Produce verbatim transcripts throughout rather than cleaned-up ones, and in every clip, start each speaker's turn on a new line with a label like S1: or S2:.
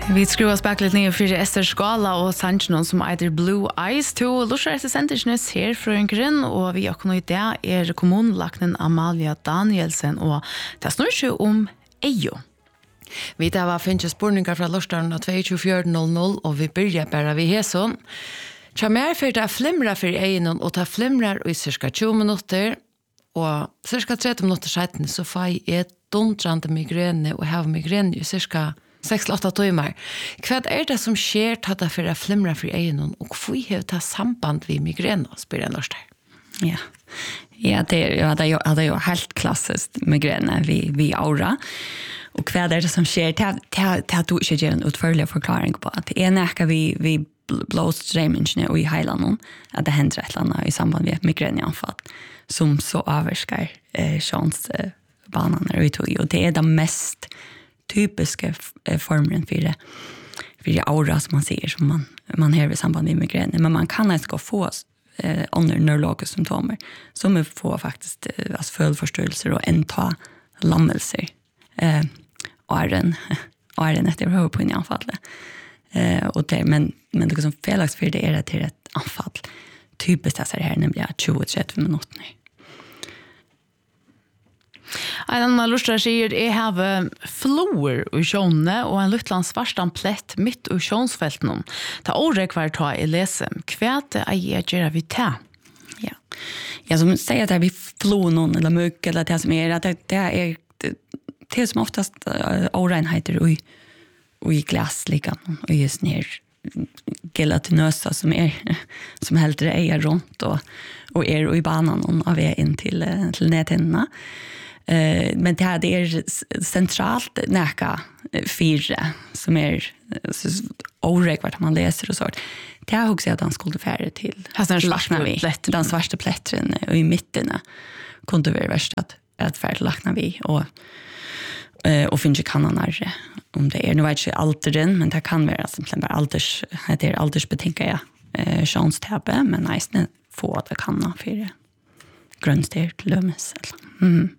S1: Vi skruvar speklet ner för Ester Skala och Sanchnon som heter Blue Eyes to Lusher Sentersnes här från Grön och vi har kunnat det är kommunlaknen Amalia Danielsen och det snurrar sig om Ejo.
S2: Vi tar var finnes spurningar fra Lorsdagen tjugofyra noll noll og vi börjar bara vid Heson. Tjamer för det flimrar för egen och ta flimrar i cirka tjugo minuter och cirka trettio minuter sedan så får jag ett dundrandte migrän och har migrän i cirka sex till åtta timmar. Vad är det som sker tatt för att flimra för egen och får jag ta samband vid migrän och spela en Lorsdag?
S3: Ja. Ja, det är ja, det är det är helt klassiskt migrän vi vi aura. Och vad är det som sker? Det det det du inte ger en utförlig förklaring på att det är när vi vi blåströmmen och i Highland att det händer ett eller annat i samband med migränanfall som så överskar eh, chans eh, banan ut och det är den mest typiska eh, formen för det för det aura som man ser som man man har i samband med migrän, men man kan inte gå få eh, andra neurologiska symptom som är få faktiskt eh, alltså följdförstörelser och enta lammelser eh och är den och är den efter hur på en anfall. Eh och det men men det som felaks för det är det till ett anfall. Typiskt det här nämligen tjugo till trettio minuter.
S1: En annan lustra säger är have flower och sjönne och en liten svartan plätt mitt i sjönsfälten. Ta orek var ta i läse. Kväte är jag gör vi ta.
S3: Ja. Jag som säger att det blir flonon eller mycket eller det som är att det, det är det, det som oftast uh, orenheter och och i glass lika och just ner gelatinösa som är som helt det är runt och och är och i banan och av är in till till nätterna. Eh men det här det är centralt näka fyra som är orek vart man läser och så. Det har också att han skulle färre till.
S1: Har svarta plätt
S3: den svarta plättren och i mitten kunde vara värst att att färre lackna vi och Uh, och finns ju kananer om det är nu vet jag inte den men det kan vara simpelthen bara alders det är aldersbetinka ja uh, chanstappe men nice få att det kan för grönster lömmes mm.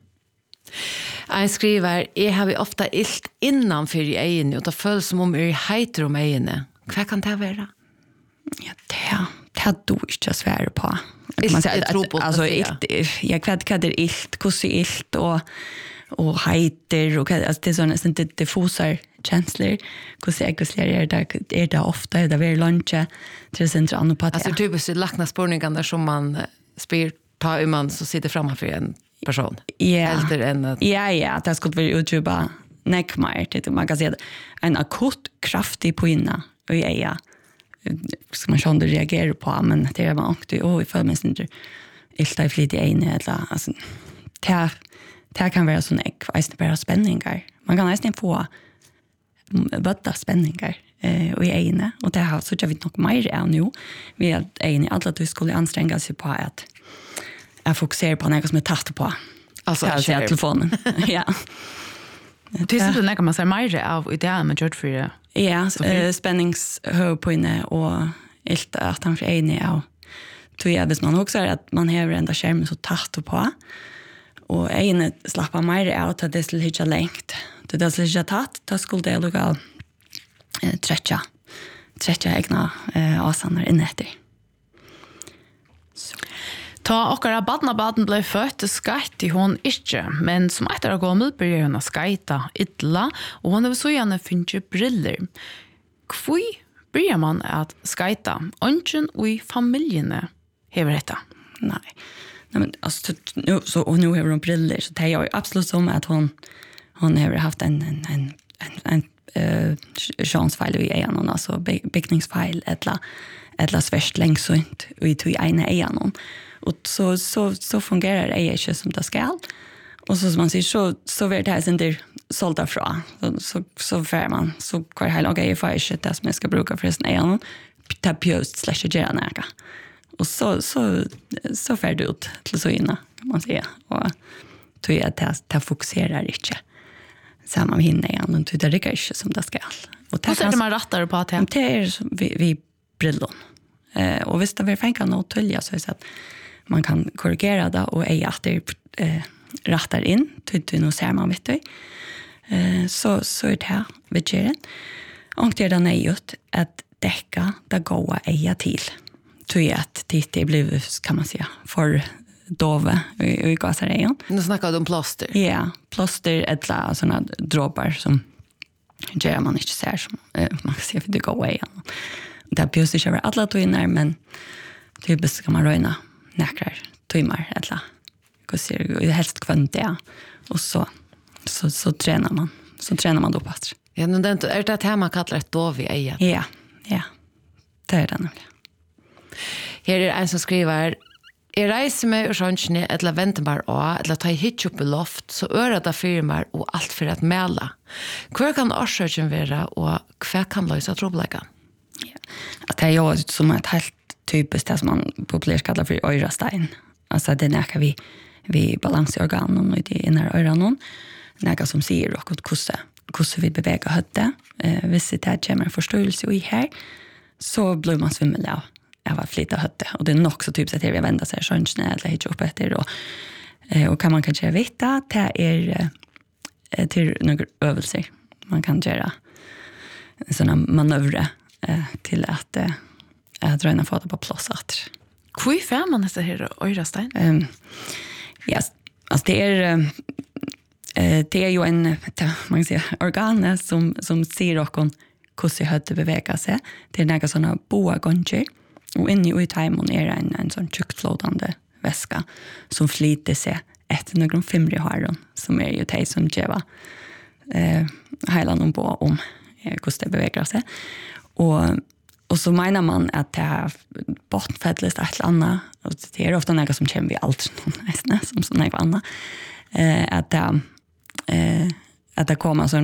S2: Jag skriver jag har vi ofta ilt innanför i egen och det känns som om är heter om egen. Vad kan det vara?
S3: Ja det det du inte svär på.
S2: Kan man säga
S3: alltså ilt jag vet vad det är ilt hur ser ilt och och heiter och alltså det är såna inte diffusar känslor hur ser jag är det är det ofta är det väl lunch till centrum anopati
S2: alltså typiskt lackna spårningar som man spyr ta i man så sitter framför en person
S3: yeah.
S2: eller en att...
S3: ja ja det skulle vara utjuba neckmire det man kan säga en akut kraftig pinna och ja ska man sjönda reagera på men det är man också och i för mig inte är det flit i en eller alltså det det kan vara sån ek, alltså bara spänningar. Man kan nästan få bötta spänningar eh, och i ene. Och det har så jag vet nog mer än nu. Vi är ene alla att vi skulle anstränga sig på att jag fokuserar på något som är tatt på.
S2: Alltså
S3: att säga telefonen. Ja.
S1: Det är så när man säger mer av idén med gjort för det.
S3: Ja, eh, spänningshög på inne och allt att han för ene och tror jag vis man också är att man har ända skärmen så tatt på. Och en slappa mer out att det skulle hitta längt. Det skulle hitta tatt, då skulle det lugga eh, tretja. Tretja egna eh, asanar innetter.
S1: Ta okkara badnabaden ble født skait i hon ikke, men som etter å gå med bør hun skaita ytla, og hun har så gjerne finnet briller. Hvor bør man at skaita? Ønsken og i familiene hever dette?
S3: Nej. Nej men alltså nu så och nu har hon briller så det är ju absolut som att hon hon har haft en en en en eh chansfile i en alltså byggningsfile eller eller svärst längsunt och i två ena en och så så så fungerar det ju som det ska. Och så som man säger så så vart det sen där sålda fra så så så för man så kvar hela okej för jag det som jag ska bruka för sen en tapiost slash gärna. Och så så så fär det ut till så inna kan man säga och tror jag att det fokuserar inte samma med hinna igen och det räcker inte som det ska.
S1: Och det är man rattar på att
S3: det är vi vi brillon. Eh och visst det vill fänka något tölja så att man kan korrigera det och är att det eh rattar in till till nu ser man vet du. Eh så så är det här vet du. Och det är det nöjt att täcka det goda eja till. Tror jag att det blir, kan man säga, för dove i gasarejen.
S2: Nu snackar du om plåster.
S3: Ja, plåster eller sådana droppar som gör man inte ser som man kan se för det goda eja. Det behövs inte över alla tvinnar, men typiskt kan man röjna näkrar timmar eller hur helst kvant det. Och så, så, så tränar man. Så tränar man då på att.
S2: Ja, men det är det här man kallar ett dov i eja.
S3: Ja, ja. Det är det nämligen.
S2: Her er en som skriver: Jeg reiser meg ur sjansene eller venter meg av, eller tar hit opp i loft, så ører det firmaer og alt for at mæla. Hva kan årsøken være, og hva kan løse trobleggene?
S3: Ja. At det er jo som et helt typisk det som man populært kallar for øyrastein. Altså det er noe vi, vi balanseorganen og i de innere ørene, noe som sier hvordan, hvordan vi beveger høttet. Eh, hvis det kommer en forståelse i her, så blir man svimmel av. Jag var flytta hötte och det är nog så typ så att jag vänder sig chansne eller hit upp efter och och kan man kanske veta att det är eh, till några övelser man kan göra såna manövrer eh, till att eh, att träna få det på plats att.
S1: Hur får man det här örastein?
S3: Ehm ja, alltså det är eh det är ju en man kan säga organ som som ser och kon hur hötte beväga sig. Det är några såna boa gånger. Och inne i timon är en, en sån tjuktflådande väska som flyter sig efter några fimri haron som är ju det som geva eh, hela någon på om eh, hur det beväger sig. Och, och så menar man att det är bottenfällest ett eller annat, och det är ofta något som kommer vi allt som så något annat, eh, att, det, eh, att det kommer så